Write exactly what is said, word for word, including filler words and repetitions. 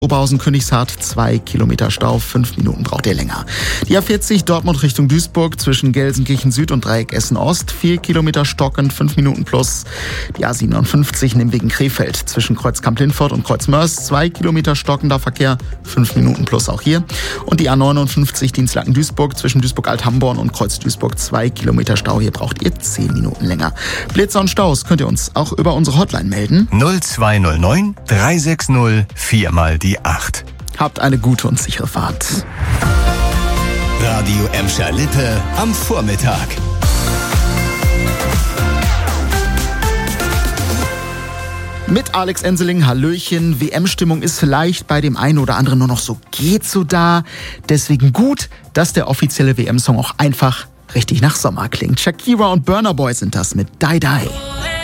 Oberhausen-Königshardt, zwei Kilometer Stau, fünf Minuten braucht ihr länger. Die A vierzig Dortmund Richtung Duisburg zwischen Gelsenkirchen Süd und Dreieck Essen Ost, vier Kilometer stockend, fünf Minuten plus. Die A siebenundfünfzig Nimwegen Krefeld zwischen Kreuzkamp-Lindfort und Kreuzmörs, zwei Kilometer stockender Verkehr, fünf Minuten plus auch hier. Und die A neunundfünfzig Dienstlaken-Duisburg zwischen Duisburg-Alt-Hamborn und Kreuz-Duisburg, zwei Kilometer Stau, hier braucht ihr zehn Minuten länger. Blitzer und Staus könnt ihr uns auch über unsere Hotline melden. null zwei null neun drei sechs null vier mal die acht. Habt eine gute und sichere Fahrt. Radio Emscher-Lippe am Vormittag. Mit Alex Enseling, Hallöchen. W M-Stimmung ist vielleicht bei dem einen oder anderen nur noch so geht so da. Deswegen gut, dass der offizielle W M-Song auch einfach richtig nach Sommer klingt. Shakira und Burna Boy sind das mit Die Die.